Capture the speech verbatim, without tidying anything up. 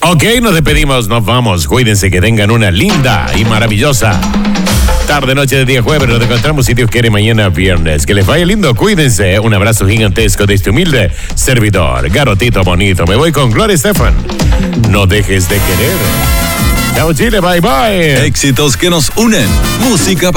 Ok, nos despedimos, nos vamos. Cuídense, que tengan una linda y maravillosa tarde, noche de día jueves. Nos encontramos, si Dios quiere, mañana viernes. Que les vaya lindo, cuídense. Un abrazo gigantesco de este humilde servidor, Garotito Bonito. Me voy con Gloria Estefan. No dejes de querer. Chao, Chile, bye bye. Éxitos que nos unen. Música para